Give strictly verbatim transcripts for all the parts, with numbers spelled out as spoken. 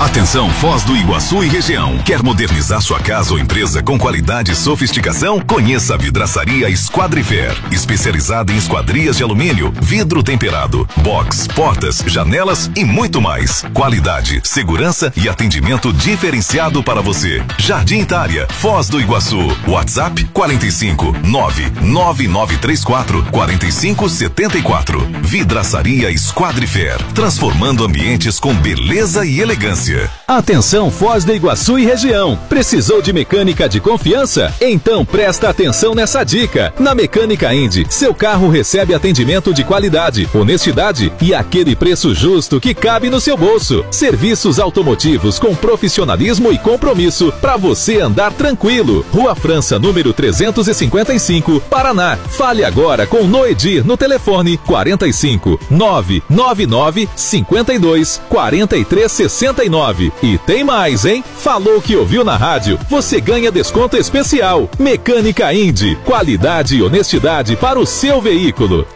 Atenção, Foz do Iguaçu e região. Quer modernizar sua casa ou empresa com qualidade e sofisticação? Conheça a Vidraçaria Esquadrifer, especializada em esquadrias de alumínio, vidro temperado, box, portas, janelas e muito mais. Qualidade, segurança e atendimento diferenciado para você. Jardim Itália, Foz do Iguaçu. WhatsApp quarenta e cinco, nove nove nove três quatro, quarenta e cinco setenta e quatro. Vidraçaria Esquadrifer, transformando ambientes com beleza e elegância. Atenção, Foz do Iguaçu e região. Precisou de mecânica de confiança? Então presta atenção nessa dica. Na Mecânica Indy, seu carro recebe atendimento de qualidade, honestidade e aquele preço justo que cabe no seu bolso. Serviços automotivos com profissionalismo e compromisso para você andar tranquilo. Rua França, número trezentos e cinquenta e cinco, Paraná. Fale agora com Noedir no telefone quarenta e cinco, nove nove nove, cinquenta e dois, quarenta e três sessenta e nove. E tem mais, hein? Falou que ouviu na rádio, você ganha desconto especial. Mecânica Indy, qualidade e honestidade para o seu veículo.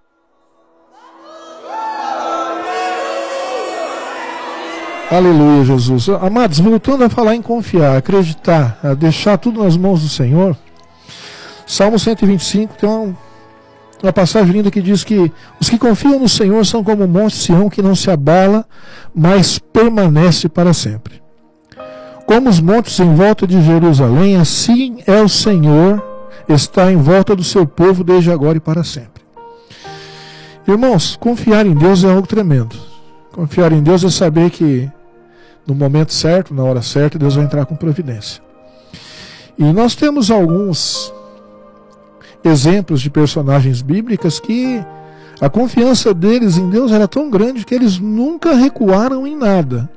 Aleluia, Jesus. Amados, voltando a falar em confiar, acreditar, a deixar tudo nas mãos do Senhor, Salmo cento e vinte e cinco tem uma, uma passagem linda que diz que os que confiam no Senhor são como o monte Sião que não se abala, mas permanece para sempre. Como os montes em volta de Jerusalém, assim é o Senhor, está em volta do seu povo desde agora e para sempre. Irmãos, confiar em Deus é algo tremendo. Confiar em Deus é saber que no momento certo, na hora certa, Deus vai entrar com providência. E nós temos alguns exemplos de personagens bíblicas que a confiança deles em Deus era tão grande que eles nunca recuaram em nada.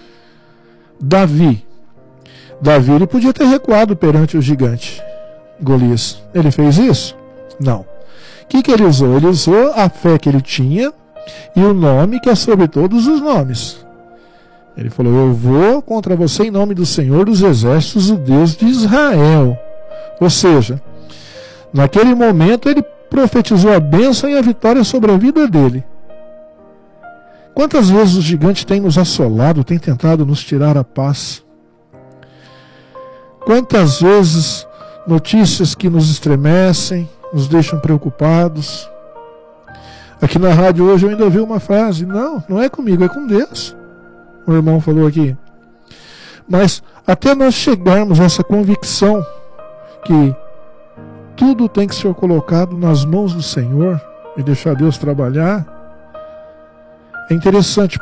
Davi. Davi ele podia ter recuado perante o gigante Golias. Ele fez isso? Não. O que, que ele usou? Ele usou a fé que ele tinha e o nome que é sobre todos os nomes. Ele falou: eu vou contra você em nome do Senhor dos Exércitos, o Deus de Israel. Ou seja, naquele momento ele profetizou a bênção e a vitória sobre a vida dele. Quantas vezes o gigante tem nos assolado, tem tentado nos tirar a paz? Quantas vezes notícias que nos estremecem, nos deixam preocupados? Aqui na rádio hoje eu ainda ouvi uma frase: não, não é comigo, é com Deus. O irmão falou aqui. Mas até nós chegarmos a essa convicção que tudo tem que ser colocado nas mãos do Senhor e deixar Deus trabalhar, é interessante.